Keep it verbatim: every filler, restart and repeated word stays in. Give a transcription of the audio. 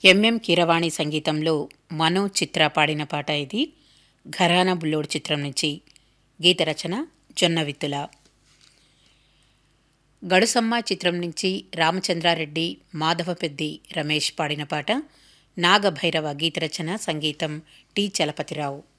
MM Keeravani సంగీతంలో మనో చిత్ర పాడిన పాట ఇది. ఘరానా బుల్లోడు చిత్రం నుంచి. గీత రచన జొన్నవిత్తుల. గడుసమ్మ చిత్రం నుంచి రామచంద్రారెడ్డి, మాధవపెద్ది రమేష్ పాడిన పాట. నాగభైరవ గీత రచన, సంగీతం టి చలపతిరావు.